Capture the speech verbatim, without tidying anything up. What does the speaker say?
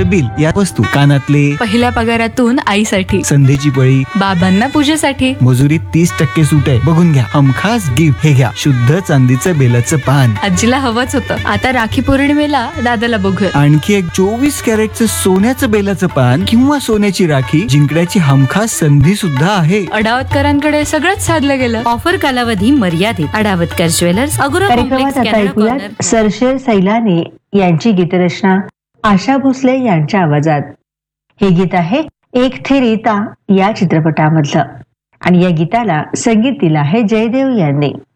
लाईटचं बिल, या वस्तू, कानातले, पहिल्या पगारातून आईसाठी, संधीची पळी, बाबांना पूजेसाठी, मजुरीत तीस टक्के सूट आहे, बघून घ्या. हमखास गिफ्ट, हे घ्या शुद्ध चांदीचं बेलाचं पान. आजीला हवंच होतं. आता राखी पौर्णिमेला दादाला बघूया. आणखी एक चोवीस कॅरेटचं सोन्याचं बेलाचं पान किंवा सोन्याची राखी जिंकण्याची हमखास संधी सुद्धा आहे. अडावतकरांकडे सगळंच साधलं गेलं. ऑफर कालावधी मर्यादित. अडावतकर ज्वेलर्स, अगोरा कार्यक्रमात कॉम्प्लेक्स, आता कॅनरा ऐकूयात कॉर्नर. सरशेर सैलानी यांची गीतरचना आशा भोसले यांच्या आवाजात. हे गीत आहे एक थे रीता या चित्रपटामधलं आणि या गीताला संगीत दिलं आहे जयदेव यांनी.